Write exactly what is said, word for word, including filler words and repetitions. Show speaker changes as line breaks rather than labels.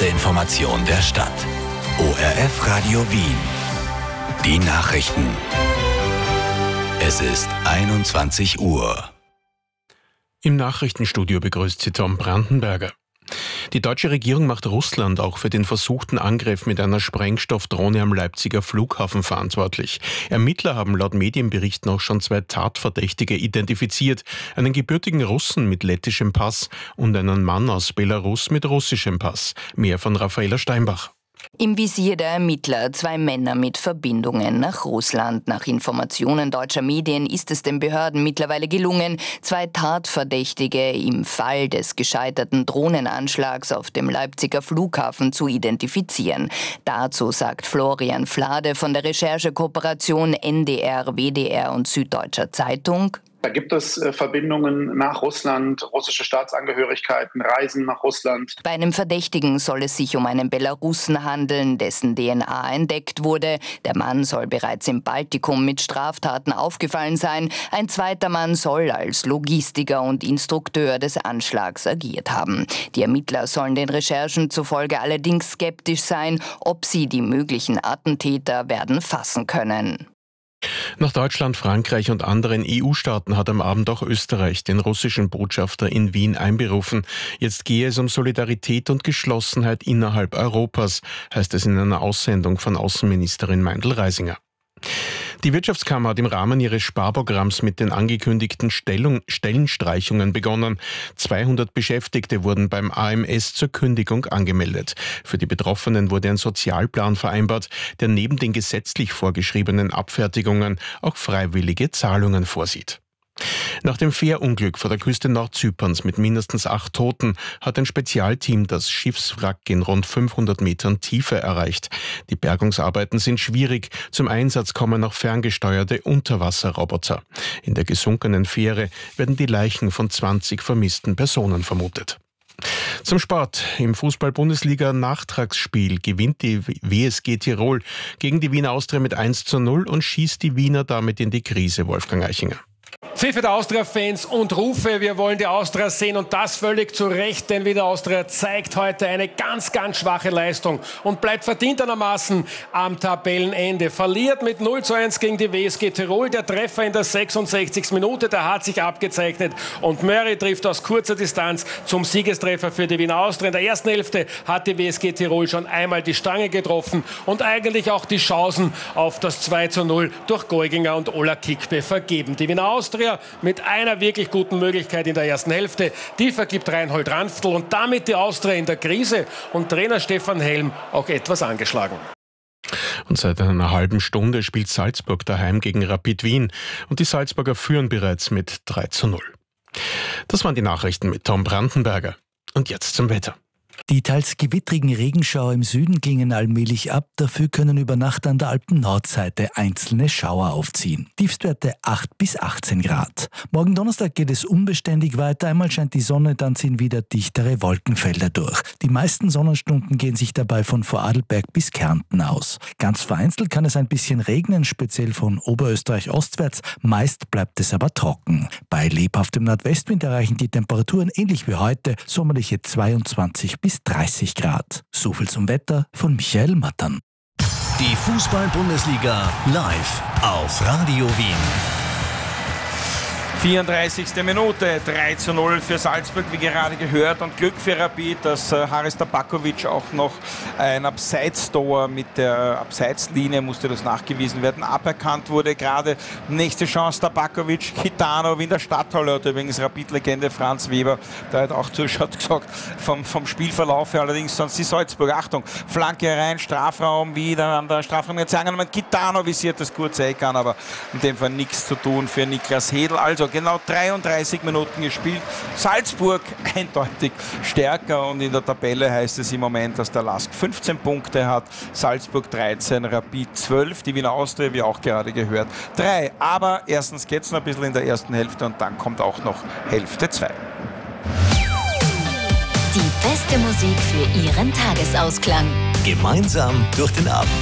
erste Information der Stadt. O R F Radio Wien. Die Nachrichten. Es ist einundzwanzig Uhr.
Im Nachrichtenstudio begrüßt Sie Tom Brandenberger. Die deutsche Regierung macht Russland auch für den versuchten Angriff mit einer Sprengstoffdrohne am Leipziger Flughafen verantwortlich. Ermittler haben laut Medienberichten auch schon zwei Tatverdächtige identifiziert. Einen gebürtigen Russen mit lettischem Pass und einen Mann aus Belarus mit russischem Pass. Mehr von Raffaela Steinbach.
Im Visier der Ermittler zwei Männer mit Verbindungen nach Russland. Nach Informationen deutscher Medien ist es den Behörden mittlerweile gelungen, zwei Tatverdächtige im Fall des gescheiterten Drohnenanschlags auf dem Leipziger Flughafen zu identifizieren. Dazu sagt Florian Flade von der Recherchekooperation N D R, W D R und Süddeutscher Zeitung:
Da gibt es äh, Verbindungen nach Russland, russische Staatsangehörigkeiten, Reisen nach Russland.
Bei einem Verdächtigen soll es sich um einen Belarussen handeln, dessen D N A entdeckt wurde. Der Mann soll bereits im Baltikum mit Straftaten aufgefallen sein. Ein zweiter Mann soll als Logistiker und Instrukteur des Anschlags agiert haben. Die Ermittler sollen den Recherchen zufolge allerdings skeptisch sein, ob sie die möglichen Attentäter werden fassen können.
Nach Deutschland, Frankreich und anderen E U-Staaten hat am Abend auch Österreich den russischen Botschafter in Wien einberufen. Jetzt gehe es um Solidarität und Geschlossenheit innerhalb Europas, heißt es in einer Aussendung von Außenministerin Meindl-Reisinger. Die Wirtschaftskammer hat im Rahmen ihres Sparprogramms mit den angekündigten Stellung, Stellenstreichungen begonnen. zweihundert Beschäftigte wurden beim A M S zur Kündigung angemeldet. Für die Betroffenen wurde ein Sozialplan vereinbart, der neben den gesetzlich vorgeschriebenen Abfertigungen auch freiwillige Zahlungen vorsieht. Nach dem Fährunglück vor der Küste Nordzyperns mit mindestens acht Toten hat ein Spezialteam das Schiffswrack in rund fünfhundert Metern Tiefe erreicht. Die Bergungsarbeiten sind schwierig. Zum Einsatz kommen auch ferngesteuerte Unterwasserroboter. In der gesunkenen Fähre werden die Leichen von zwanzig vermissten Personen vermutet. Zum Sport. Im Fußball-Bundesliga-Nachtragsspiel gewinnt die W S G Tirol gegen die Wiener Austria mit eins zu null und schießt die Wiener damit in die Krise, Wolfgang Eichinger.
Pfiffe der Austria-Fans und Rufe, wir wollen die Austria sehen und das völlig zu Recht, denn Wiener Austria zeigt heute eine ganz, ganz schwache Leistung und bleibt verdientermaßen am Tabellenende. Verliert mit null zu eins gegen die W S G Tirol, der Treffer in der sechsundsechzigsten Minute, der hat sich abgezeichnet und Murray trifft aus kurzer Distanz zum Siegestreffer für die Wiener Austria. In der ersten Hälfte hat die W S G Tirol schon einmal die Stange getroffen und eigentlich auch die Chancen auf das zwei zu null durch Geuginger und Ola Kikbe vergeben. Die Wiener Austria mit einer wirklich guten Möglichkeit in der ersten Hälfte. Die vergibt Reinhold Ranftl und damit die Austria in der Krise und Trainer Stefan Helm auch etwas angeschlagen.
Und seit einer halben Stunde spielt Salzburg daheim gegen Rapid Wien und die Salzburger führen bereits mit drei zu null. Das waren die Nachrichten mit Tom Brandenberger. Und jetzt zum Wetter.
Die teils gewittrigen Regenschauer im Süden klingen allmählich ab, dafür können über Nacht an der Alpen-Nordseite einzelne Schauer aufziehen. Tiefstwerte acht bis achtzehn Grad. Morgen Donnerstag geht es unbeständig weiter, einmal scheint die Sonne, dann ziehen wieder dichtere Wolkenfelder durch. Die meisten Sonnenstunden gehen sich dabei von Vorarlberg bis Kärnten aus. Ganz vereinzelt kann es ein bisschen regnen, speziell von Oberösterreich ostwärts, meist bleibt es aber trocken. Bei lebhaftem Nordwestwind erreichen die Temperaturen ähnlich wie heute sommerliche zweiundzwanzig bis dreißig Grad. So viel zum Wetter von Michael Mattern.
Die Fußball-Bundesliga live auf Radio Wien.
vierunddreißigste Minute, drei zu null für Salzburg, wie gerade gehört, und Glück für Rapid, dass äh, Haris Tabakovic auch noch ein Abseits-Tor mit der Abseitslinie, musste das nachgewiesen werden, aberkannt wurde. Gerade nächste Chance Tabakovic, Kitanov in der Stadthalle, hat übrigens Rapid-Legende Franz Weber, der hat auch zuschaut, gesagt, vom, vom Spielverlauf her, allerdings sonst die Salzburg. Achtung, Flanke rein, Strafraum, wieder an der Strafraum jetzt angenommen. Kitanov visiert das kurze Eck an, aber in dem Fall nichts zu tun für Niklas Hedl. Also genau dreiunddreißig Minuten gespielt. Salzburg eindeutig stärker und in der Tabelle heißt es im Moment, dass der Lask fünfzehn Punkte hat, Salzburg dreizehn, Rapid zwölf, die Wiener Austria, wie auch gerade gehört, drei. Aber erstens geht es noch ein bisschen in der ersten Hälfte und dann kommt auch noch Hälfte zwei.
Die beste Musik für Ihren Tagesausklang.
Gemeinsam durch den Abend.